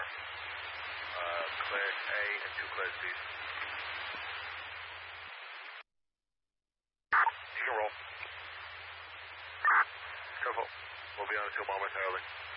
Clear A and 2 clears, please. You can roll. Careful. We'll be on until momentarily.